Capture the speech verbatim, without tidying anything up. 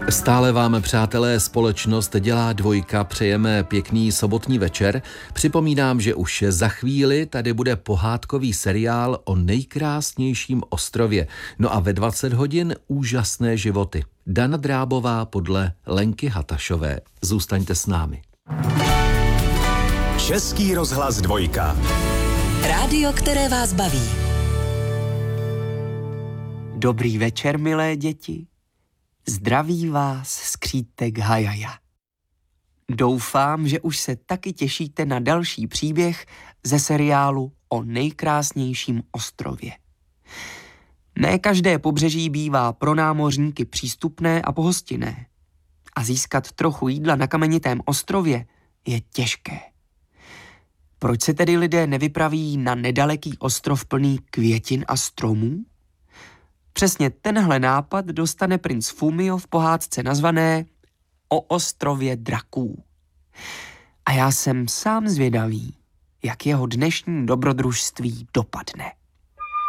Stále vám, přátelé, společnost dělá dvojka, přejeme pěkný sobotní večer. Připomínám, že už za chvíli tady bude pohádkový seriál o nejkrásnějším ostrově. No a ve dvacet hodin úžasné životy. Dana Drábová podle Lenky Hatašové. Zůstaňte s námi. Český rozhlas dvojka. Rádio, které vás baví. Dobrý večer, milé děti. Zdraví vás skřítek Hajaja. Doufám, že už se taky těšíte na další příběh ze seriálu o nejkrásnějším ostrově. Ne každé pobřeží bývá pro námořníky přístupné a pohostinné. A získat trochu jídla na kamenitém ostrově je těžké. Proč se tedy lidé nevypraví na nedaleký ostrov plný květin a stromů? Přesně tenhle nápad dostane princ Fumio v pohádce nazvané O ostrově draků. A já jsem sám zvědavý, jak jeho dnešní dobrodružství dopadne.